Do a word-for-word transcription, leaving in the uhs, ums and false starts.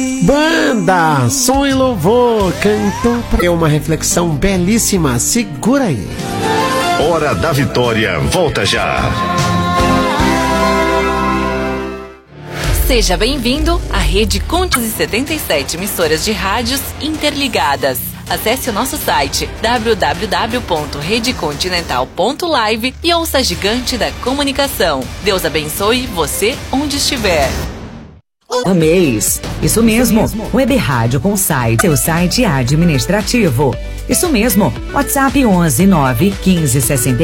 Banda Som e Louvor cantou pra... É uma reflexão belíssima, segura aí. Hora da Vitória, volta já. Seja bem-vindo à Rede Conte setenta e sete emissoras de rádios interligadas. Acesse o nosso site w w w ponto rede continental ponto live e ouça a gigante da comunicação. Deus abençoe você onde estiver. Um mês. Isso mesmo. Web Rádio com site. Seu site administrativo. Isso mesmo. WhatsApp onze nove quinze sessenta